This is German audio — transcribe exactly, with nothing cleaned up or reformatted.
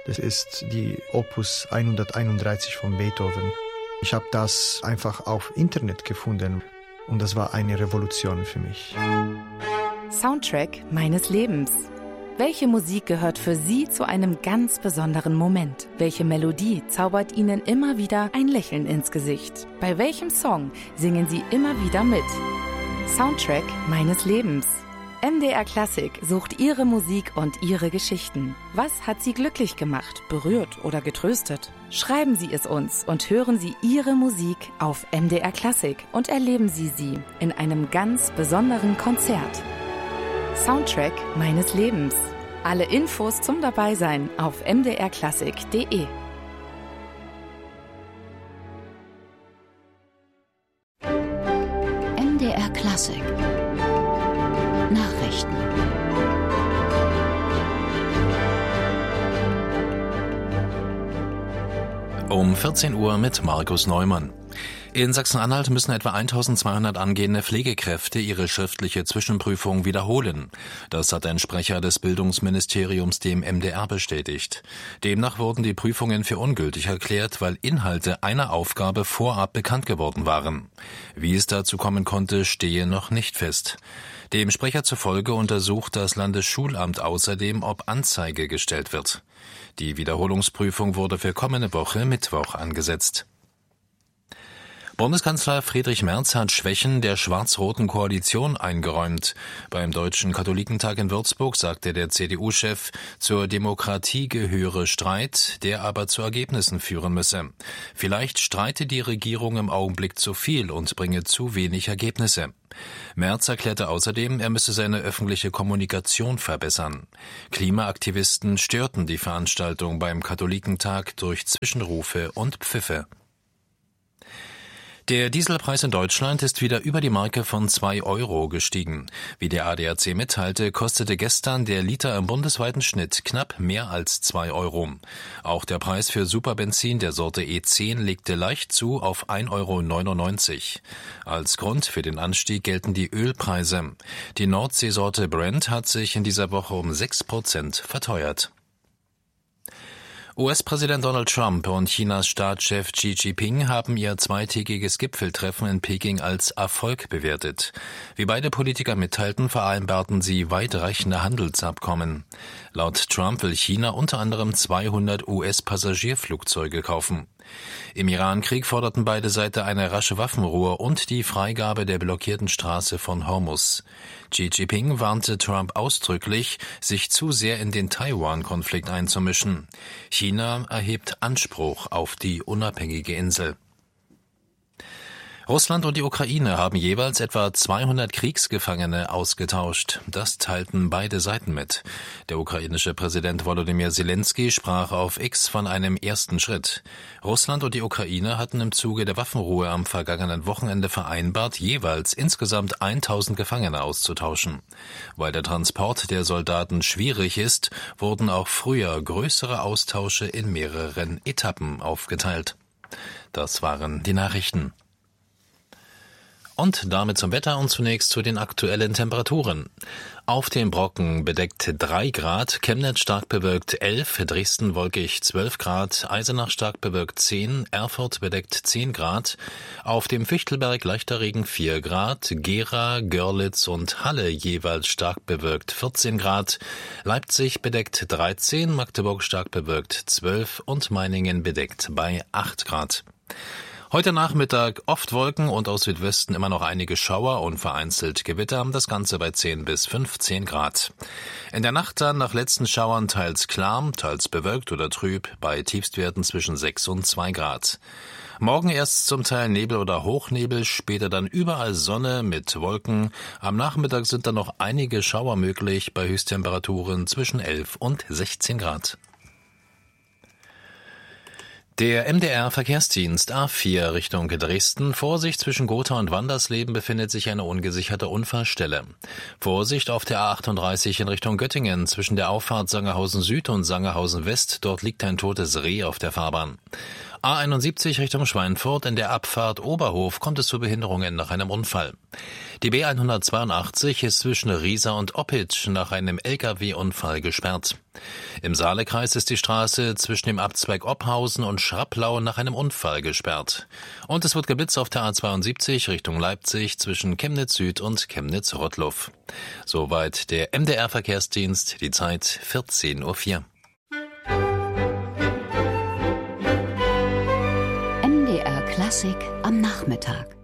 Das ist die Opus hunderteinunddreißig von Beethoven. Ich habe das einfach auf Internet gefunden und das war eine Revolution für mich. Soundtrack meines Lebens. Welche Musik gehört für Sie zu einem ganz besonderen Moment? Welche Melodie zaubert Ihnen immer wieder ein Lächeln ins Gesicht? Bei welchem Song singen Sie immer wieder mit? Soundtrack meines Lebens. M D R Klassik sucht Ihre Musik und Ihre Geschichten. Was hat Sie glücklich gemacht, berührt oder getröstet? Schreiben Sie es uns und hören Sie Ihre Musik auf M D R Klassik und erleben Sie sie in einem ganz besonderen Konzert. Soundtrack meines Lebens. Alle Infos zum Dabeisein auf m d r klassik punkt d e. M D R Klassik Nachrichten. Um vierzehn Uhr mit Markus Neumann. In Sachsen-Anhalt müssen etwa eintausendzweihundert angehende Pflegekräfte ihre schriftliche Zwischenprüfung wiederholen. Das hat ein Sprecher des Bildungsministeriums dem M D R bestätigt. Demnach wurden die Prüfungen für ungültig erklärt, weil Inhalte einer Aufgabe vorab bekannt geworden waren. Wie es dazu kommen konnte, stehe noch nicht fest. Dem Sprecher zufolge untersucht das Landesschulamt außerdem, ob Anzeige gestellt wird. Die Wiederholungsprüfung wurde für kommende Woche Mittwoch angesetzt. Bundeskanzler Friedrich Merz hat Schwächen der schwarz-roten Koalition eingeräumt. Beim Deutschen Katholikentag in Würzburg sagte der C D U-Chef, zur Demokratie gehöre Streit, der aber zu Ergebnissen führen müsse. Vielleicht streite die Regierung im Augenblick zu viel und bringe zu wenig Ergebnisse. Merz erklärte außerdem, er müsse seine öffentliche Kommunikation verbessern. Klimaaktivisten störten die Veranstaltung beim Katholikentag durch Zwischenrufe und Pfiffe. Der Dieselpreis in Deutschland ist wieder über die Marke von zwei Euro gestiegen. Wie der A D A C mitteilte, kostete gestern der Liter im bundesweiten Schnitt knapp mehr als zwei Euro. Auch der Preis für Superbenzin der Sorte E zehn legte leicht zu auf ein Euro neunundneunzig. Als Grund für den Anstieg gelten die Ölpreise. Die Nordseesorte Brent hat sich in dieser Woche um sechs Prozent verteuert. U S-Präsident Donald Trump und Chinas Staatschef Xi Jinping haben ihr zweitägiges Gipfeltreffen in Peking als Erfolg bewertet. Wie beide Politiker mitteilten, vereinbarten sie weitreichende Handelsabkommen. Laut Trump will China unter anderem zweihundert U S-Passagierflugzeuge kaufen. Im Irankrieg forderten beide Seiten eine rasche Waffenruhe und die Freigabe der blockierten Straße von Hormuz. Xi Jinping warnte Trump ausdrücklich, sich zu sehr in den Taiwan-Konflikt einzumischen. China erhebt Anspruch auf die unabhängige Insel. Russland und die Ukraine haben jeweils etwa zweihundert Kriegsgefangene ausgetauscht. Das teilten beide Seiten mit. Der ukrainische Präsident Volodymyr Zelensky sprach auf X von einem ersten Schritt. Russland und die Ukraine hatten im Zuge der Waffenruhe am vergangenen Wochenende vereinbart, jeweils insgesamt tausend Gefangene auszutauschen. Weil der Transport der Soldaten schwierig ist, wurden auch früher größere Austausche in mehreren Etappen aufgeteilt. Das waren die Nachrichten. Und damit zum Wetter und zunächst zu den aktuellen Temperaturen. Auf den Brocken bedeckt drei Grad, Chemnitz stark bewölkt elf, Dresden wolkig zwölf Grad, Eisenach stark bewölkt zehn, Erfurt bedeckt zehn Grad, auf dem Fichtelberg leichter Regen vier Grad, Gera, Görlitz und Halle jeweils stark bewölkt vierzehn Grad, Leipzig bedeckt dreizehn, Magdeburg stark bewölkt zwölf und Meiningen bedeckt bei acht Grad. Heute Nachmittag oft Wolken und aus Südwesten immer noch einige Schauer und vereinzelt Gewitter, das Ganze bei zehn bis fünfzehn Grad. In der Nacht dann nach letzten Schauern teils klar, teils bewölkt oder trüb, bei Tiefstwerten zwischen sechs und zwei Grad. Morgen erst zum Teil Nebel oder Hochnebel, später dann überall Sonne mit Wolken. Am Nachmittag sind dann noch einige Schauer möglich bei Höchsttemperaturen zwischen elf und sechzehn Grad. Der M D R-Verkehrsdienst A vier Richtung Dresden. Vorsicht, zwischen Gotha und Wandersleben befindet sich eine ungesicherte Unfallstelle. Vorsicht auf der A achtunddreißig in Richtung Göttingen. Zwischen der Auffahrt Sangerhausen Süd und Sangerhausen West. Dort liegt ein totes Reh auf der Fahrbahn. A einundsiebzig Richtung Schweinfurt, in der Abfahrt Oberhof kommt es zu Behinderungen nach einem Unfall. Die B hundertzweiundachtzig ist zwischen Riesa und Oppitsch nach einem L K W-Unfall gesperrt. Im Saalekreis ist die Straße zwischen dem Abzweig Ophausen und Schrapplau nach einem Unfall gesperrt. Und es wird geblitzt auf der A zweiundsiebzig Richtung Leipzig zwischen Chemnitz Süd und Chemnitz Rottluff. Soweit der M D R-Verkehrsdienst, die Zeit vierzehn Uhr vier. M D R Klassik am Nachmittag.